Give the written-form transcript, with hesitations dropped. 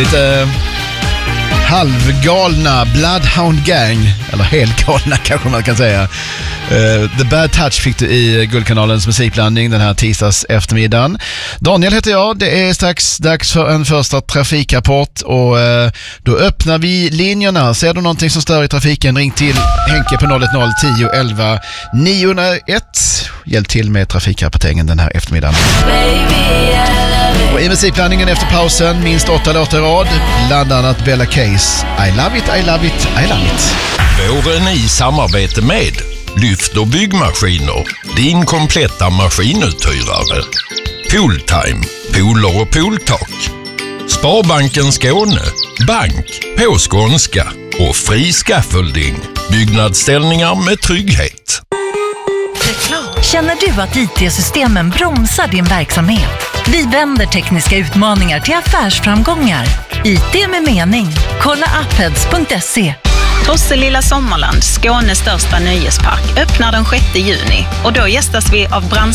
Lite halvgalna Bloodhound Gang, eller helgalna kanske man kan säga. The Bad Touch fick du i Guldkanalens musikblandning den här tisdags eftermiddagen. Daniel heter jag, det är strax dags för en första trafikrapport och då öppnar vi linjerna. Ser du någonting som stör i trafiken, ring till Henke på 010 11 901. Hjälp till med trafikrapporteringen den här eftermiddagen. Och i musikblandningen efter pausen minst 8 låtar i rad, bland annat Bella Case, I Love It, I Love It, I Love It. Våren i samarbete med Lyft och byggmaskiner, din kompletta maskinuthyrare. Pooltime, pooler och pooltak. Sparbanken Skåne, bank på skånska och fri scaffolding, byggnadsställningar med trygghet. Känner du att IT-systemen bromsar din verksamhet? Vi vänder tekniska utmaningar till affärsframgångar. IT med mening. Kolla Apheads.se. Tosselilla Sommarland, Skånes största nöjespark, öppnar den 6 juni och då gästas vi av